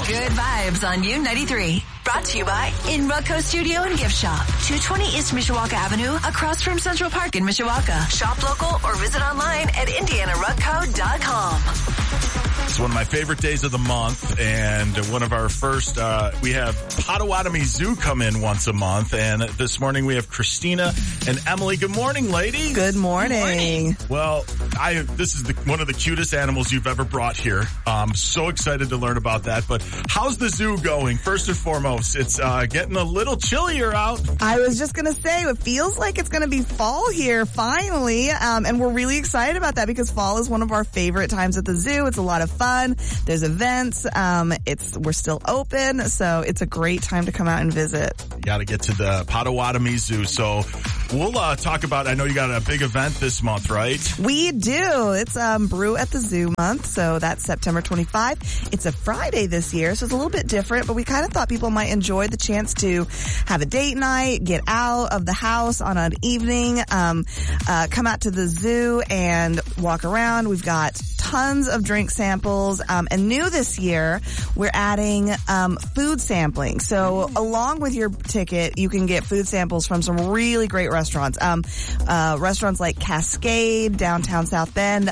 Good vibes on U93. Brought to you by In Rutco Studio and Gift Shop. 220 East Mishawaka Avenue, across from Central Park in Mishawaka. Shop local or visit online at IndianaRutco.com. It's one of my favorite days of the month, and one of our first, we have Potawatomi Zoo come in once a month, and this morning we have Christina and Emily. Good morning, ladies. Good morning. Well, this is one of the cutest animals you've ever brought here. I'm so excited to learn about that, but how's the zoo going? First and foremost, it's getting a little chillier out. I was just going to say, it feels like it's going to be fall here, finally, and we're really excited about that because fall is one of our favorite times at the zoo. It's a lot of fun. There's events. We're still open, so it's a great time to come out and visit. You got to get to the Potawatomi Zoo. So we'll talk about, I know you got a big event this month, right? We do. It's Brew at the Zoo month, so that's September 25. It's a Friday this year, so it's a little bit different, but we kind of thought people might enjoy the chance to have a date night, get out of the house on an evening, come out to the zoo and walk around. We've got tons of drink samples, and new this year, we're adding food sampling. So along with your ticket, you can get food samples from some really great restaurants. Restaurants like Cascade, downtown South Bend,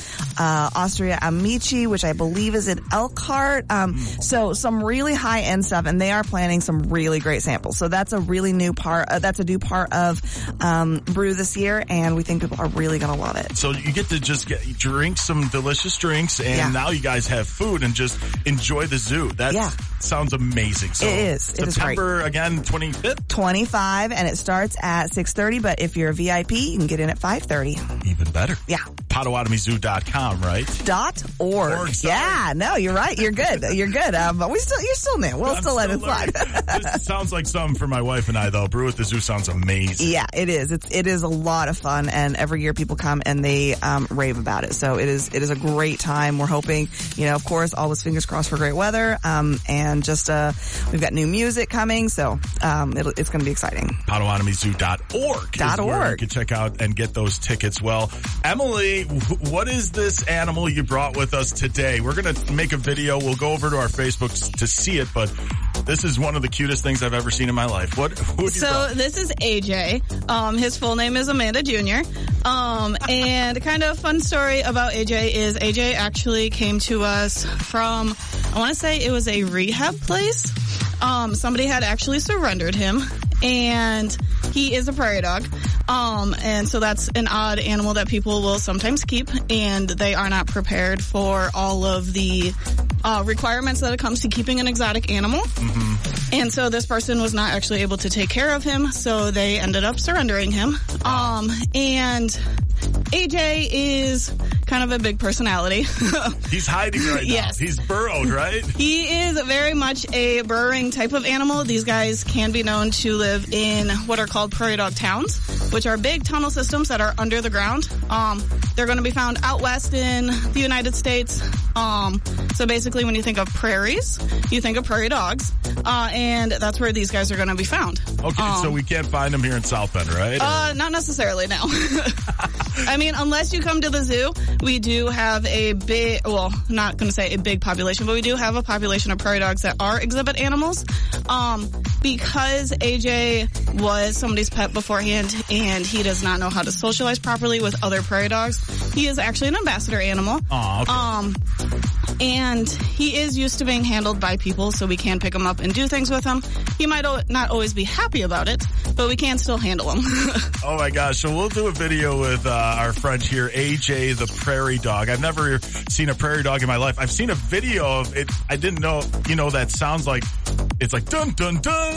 Osteria Amici, which I believe is in Elkhart. So some really high-end stuff, and they are planning some really great samples. So that's a really new part, that's a new part of Brew this year, and we think people are really going to love it. So you get to just drink some delicious drinks, and now you guys have food and just enjoy the zoo. That sounds amazing. So it is. It September, again, 25th? 25, and it starts at 6:30, but if you're a VIP, you can get in at 5:30. Even better. Yeah. PotawatomiZoo.com, right? .org. Yeah, no, you're right. You're good. You're good. But you're still new. We'll still let it slide. This sounds like something for my wife and I, though. Brew at the Zoo sounds amazing. Yeah, it is. It is a lot of fun, and every year people come and they rave about it. So it is a great time. We're hoping, of course, always fingers crossed for great weather, and just we've got new music coming, so it's going to be exciting. PotawatomiZoo.org is where you can check out and get those tickets. Well, Emily, what is this animal you brought with us today? We're going to make a video. We'll go over to our Facebook to see it, but this is one of the cutest things I've ever seen in my life. Who have you brought? This is AJ. His full name is Amanda Jr. And kind of fun story about AJ is AJ actually came to us from, I want to say it was a rehab place. Somebody had actually surrendered him, and he is a prairie dog. And so that's an odd animal that people will sometimes keep, and they are not prepared for all of the requirements that it comes to keeping an exotic animal. Mm-hmm. And so this person was not actually able to take care of him, so they ended up surrendering him. And AJ is kind of a big personality. He's hiding right now. Yes. He's burrowed, right? He is very much a burrowing type of animal. These guys can be known to live in what are called prairie dog towns, which are big tunnel systems that are under the ground. They're going to be found out west in the United States. So basically when you think of prairies, you think of prairie dogs. And that's where these guys are going to be found. Okay, so we can't find them here in South Bend, right? Not necessarily, no. I mean, unless you come to the zoo, we do have a big, well, not going to say a big population, but we do have a population of prairie dogs that are exhibit animals. Because AJ was somebody's pet beforehand and he does not know how to socialize properly with other prairie dogs, he is actually an ambassador animal. Oh, okay. And he is used to being handled by people, so we can pick him up and do things with him. He might not always be happy about it, but we can still handle him. Oh my gosh. So we'll do a video with our friend here, AJ the prairie dog. I've never seen a prairie dog in my life. I've seen a video of it. I didn't know, that sounds like, it's like dun dun dun.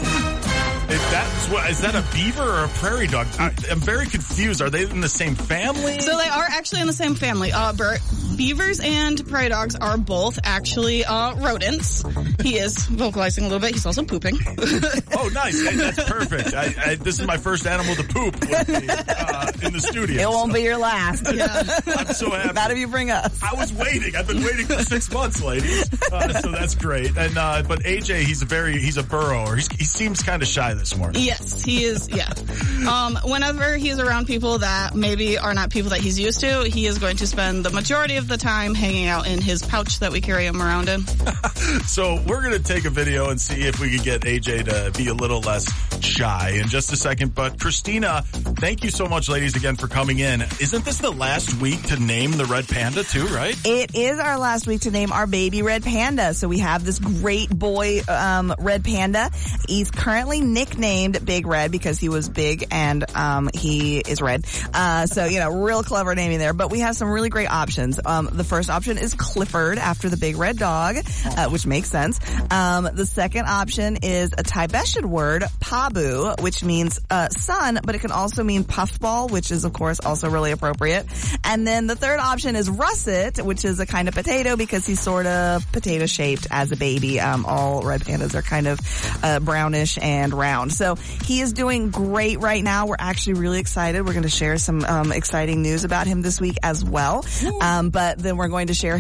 Is that a beaver or a prairie dog? I'm very confused. Are they in the same family? So they are actually in the same family. Beavers and prairie dogs are both actually rodents. He is vocalizing a little bit. He's also pooping. Oh, nice. Hey, that's perfect. This is my first animal to poop with me, in the studio. It won't be your last. Yeah. I'm so happy. Not if you bring us. I was waiting. I've been waiting for 6 months, ladies. So that's great. And but AJ, he's a burrower. He seems kind of shy this morning. Yes, he is. Yeah. Whenever he's around people that maybe are not people that he's used to, he is going to spend the majority of the time hanging out in his pouch that we carry him around in. So we're going to take a video and see if we can get AJ to be a little less shy in just a second. But Christina, thank you so much, ladies, again for coming in. Isn't this the last week to name the red panda too, right? It is our last week to name our baby red panda. So we have this great boy red panda. He's currently nicknamed Big Red because he was big and he is red. So, real clever naming there. But we have some really great options. The first option is Clifford after the big red dog, which makes sense. The second option is a Tibetan word, Pabu, which means sun, but it can also mean puffball, which is, of course, also really appropriate. And then the third option is Russet, which is a kind of potato because he's sort of potato-shaped as a baby. All red pandas are kind of brownish and round. So he is doing great right now. We're actually really excited. We're going to share some exciting news about him this week as well. But then we're going to share